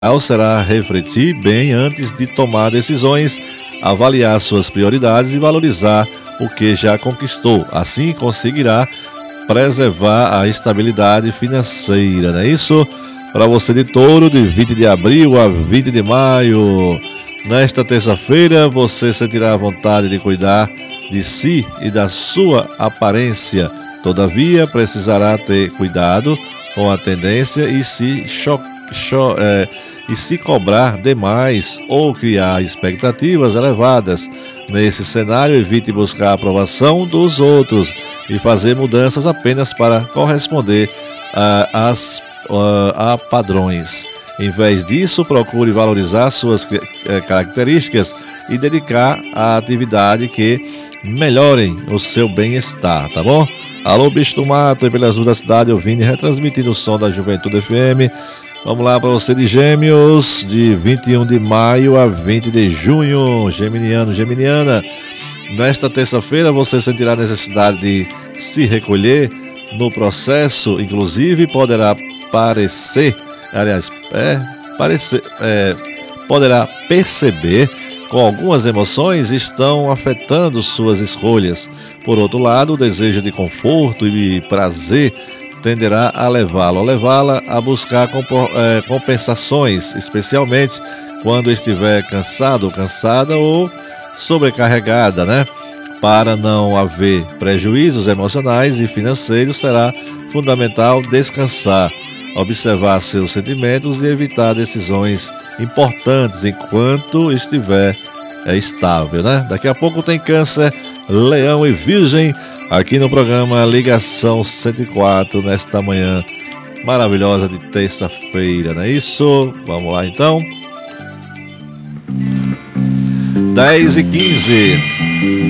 será refletir bem antes de tomar decisões, avaliar suas prioridades e valorizar o que já conquistou. Assim conseguirá preservar a estabilidade financeira, não é isso? Para você de Touro, de 20 de abril a 20 de maio. Nesta terça-feira, você sentirá a vontade de cuidar de si e da sua aparência. Todavia, precisará ter cuidado com a tendência e se cobrar demais ou criar expectativas elevadas. Nesse cenário, evite buscar a aprovação dos outros e fazer mudanças apenas para corresponder a padrões. Em vez disso, procure valorizar suas características e dedicar a atividade que melhorem o seu bem-estar, tá bom? Alô, bicho do mato, pelas ruas da cidade, ouvindo e retransmitindo o som da Juventude FM. Vamos lá para você de Gêmeos, de 21 de maio a 20 de junho, geminiano, geminiana. Nesta terça-feira você sentirá a necessidade de se recolher no processo, inclusive poderá poderá perceber com algumas emoções estão afetando suas escolhas. Por outro lado, o desejo de conforto e prazer tenderá a levá-la a buscar compensações, especialmente quando estiver cansado ou cansada ou sobrecarregada, né? Para não haver prejuízos emocionais e financeiros, será fundamental descansar, observar seus sentimentos e evitar decisões importantes enquanto estiver estável, né? Daqui a pouco tem Câncer, Leão e Virgem aqui no programa Ligação 104 nesta manhã maravilhosa de terça-feira, não é isso? Vamos lá então. 10h15.